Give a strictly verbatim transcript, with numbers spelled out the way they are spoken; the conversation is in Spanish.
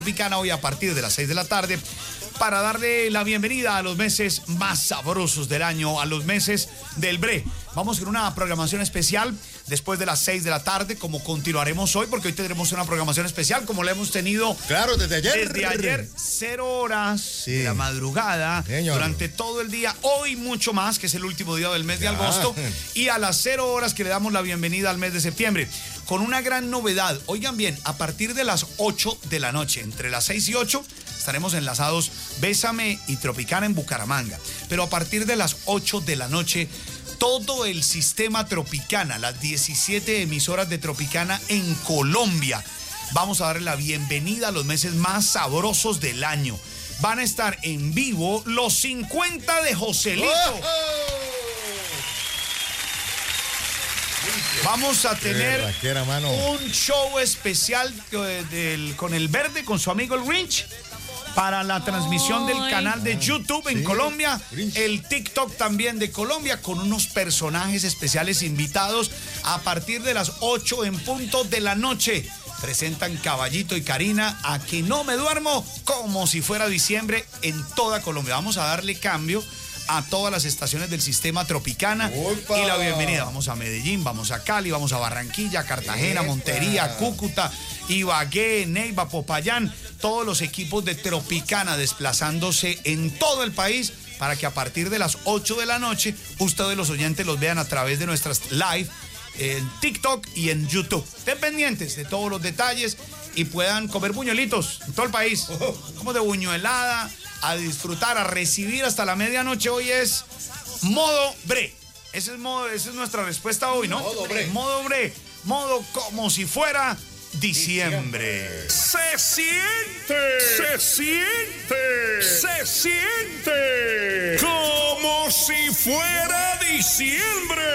Tropicana hoy a partir de las seis de la tarde para darle la bienvenida a los meses más sabrosos del año, a los meses del Bre. Vamos con una programación especial después de las seis de la tarde, como continuaremos hoy, porque hoy tendremos una programación especial, como la hemos tenido claro, desde ayer. Desde ayer, cero horas sí. de la madrugada, Señor. durante todo el día, hoy mucho más, que es el último día del mes ya. de agosto, y a las cero horas que le damos la bienvenida al mes de septiembre, con una gran novedad. Oigan bien, a partir de las ocho de la noche, entre las seis y ocho, estaremos enlazados Bésame y Tropicana en Bucaramanga, pero a partir de las ocho de la noche, todo el sistema Tropicana, las diecisiete emisoras de Tropicana en Colombia. Vamos a darle la bienvenida a los meses más sabrosos del año. Van a estar en vivo los cincuenta de Joselito. ¡Oh! Vamos a tener un show especial del, con el Verde, con su amigo el Grinch, para la transmisión del canal de YouTube en sí, Colombia, el TikTok también de Colombia, con unos personajes especiales invitados a partir de las ocho en punto de la noche. Presentan Caballito y Karina a Que No Me Duermo, como si fuera diciembre en toda Colombia. Vamos a darle cambio a todas las estaciones del sistema Tropicana. ¡Opa! Y la bienvenida. Vamos a Medellín, vamos a Cali, vamos a Barranquilla, Cartagena, ¡epa! Montería, Cúcuta, Ibagué, Neiva, Popayán. Todos los equipos de Tropicana desplazándose en todo el país para que a partir de las ocho de la noche ustedes los oyentes los vean a través de nuestras live en TikTok y en YouTube. Estén pendientes de todos los detalles y puedan comer buñuelitos en todo el país. Como de buñuelada, a disfrutar, a recibir hasta la medianoche. Hoy es modo Bre. Ese es, modo, esa es nuestra respuesta hoy, ¿no? Modo Bre. Modo Bre. Modo como si fuera diciembre. Se siente, se siente, se siente como si fuera diciembre.